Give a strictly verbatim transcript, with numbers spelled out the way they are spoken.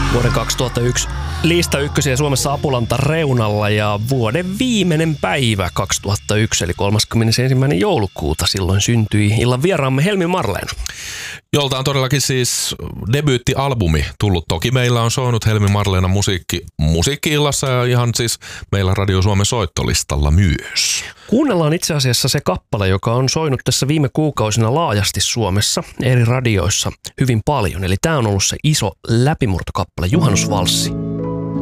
Vuoden kaksituhattayksi lista ykkösiä Suomessa Apulanta reunalla ja vuoden viimeinen päivä kaksituhattayksi eli kolmaskymmenesensimmäinen joulukuuta. Silloin syntyi illan vieraamme Helmi Marleena. Jolta on todellakin siis debyyttialbumi tullut. Toki meillä on soinut Helmi Marleena musiikki musiikki-illassa ja ihan siis meillä Radio Suomen soittolistalla myös. Kuunnellaan itse asiassa se kappale, joka on soinut tässä viime kuukausina laajasti Suomessa eri radioissa hyvin paljon. Eli tämä on ollut se iso läpimurtokappale, Juhannusvalssi.